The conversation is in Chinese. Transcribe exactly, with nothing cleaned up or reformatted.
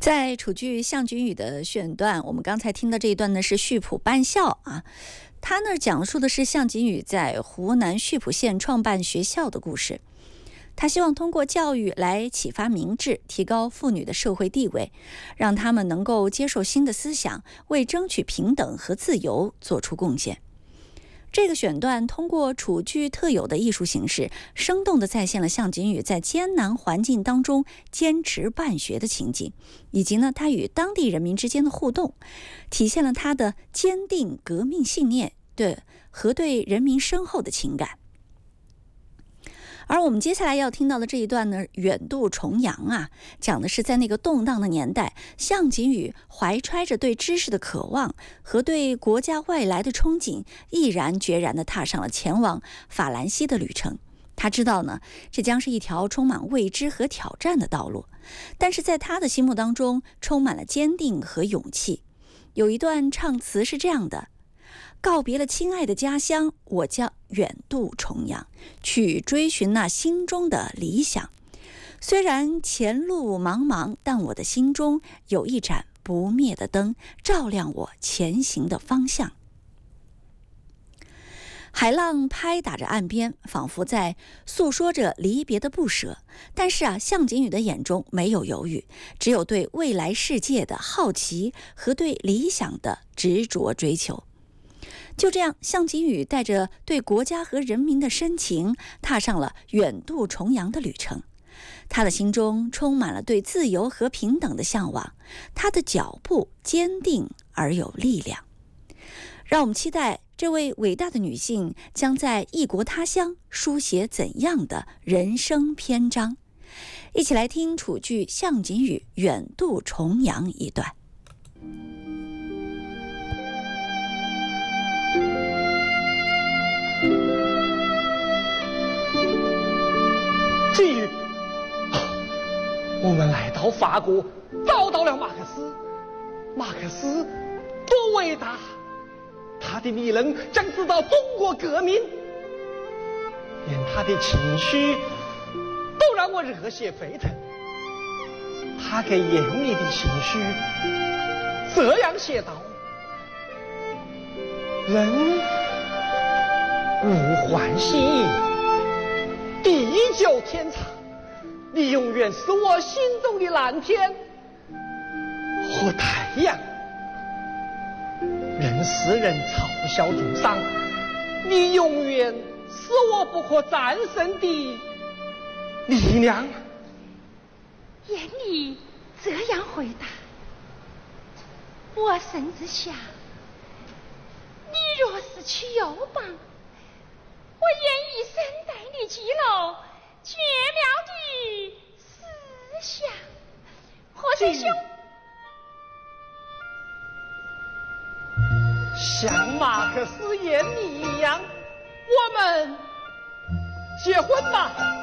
在楚剧《项君语》的选段，我们刚才听到这一段呢是溆浦办校啊，他那儿讲述的是项锦宇在湖南溆浦县创办学校的故事。他希望通过教育来启发民智，提高妇女的社会地位，让她们能够接受新的思想，为争取平等和自由做出贡献。这个选段通过楚剧特有的艺术形式，生动地再现了项锦宇在艰难环境当中坚持办学的情景，以及呢他与当地人民之间的互动，体现了他的坚定革命信念对和对人民深厚的情感。而我们接下来要听到的这一段呢，远渡重洋啊，讲的是在那个动荡的年代，项锦宇怀揣着对知识的渴望和对国家外来的憧憬，毅然决然地踏上了前往法兰西的旅程。他知道呢，这将是一条充满未知和挑战的道路，但是在他的心目当中，充满了坚定和勇气。有一段唱词是这样的：告别了亲爱的家乡，我将远渡重洋，去追寻那心中的理想。虽然前路茫茫，但我的心中有一盏不灭的灯，照亮我前行的方向。海浪拍打着岸边，仿佛在诉说着离别的不舍。但是啊，项锦宇的眼中没有犹豫，只有对未来世界的好奇和对理想的执着追求。就这样，项锦宇带着对国家和人民的深情，踏上了远渡重洋的旅程。他的心中充满了对自由和平等的向往，他的脚步坚定而有力量。让我们期待这位伟大的女性将在异国他乡书写怎样的人生篇章。一起来听楚剧《项锦宇远渡重洋》一段。 锦宇，我们来到法国，找到了马克思。马克思多伟大！他的理论将指导中国革命，连他的情绪都让我热血沸腾。他给严厉的情绪这样写道：人无欢喜，地久天长，你永远是我心中的蓝天和太阳。人世人嘲笑中伤，你永远是我不可战胜的力量。 严厉这样回答，我甚至想，你若是去友邦，我愿一生带你记录绝妙的思想。何先兄， 像马克思严厉一样，我们结婚吧。